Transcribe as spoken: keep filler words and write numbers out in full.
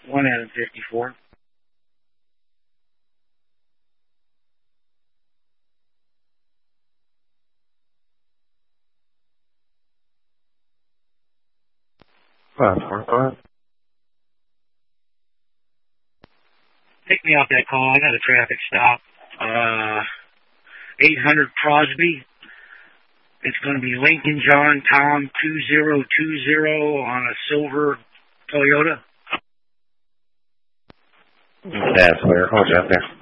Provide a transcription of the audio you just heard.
one Adam fifty-four. Five, four, five. Take me off that call. I got a traffic stop. Uh, eight hundred Crosby. It's going to be Lincoln John Tom two zero two zero on a silver Toyota. That's where. Hold you up there.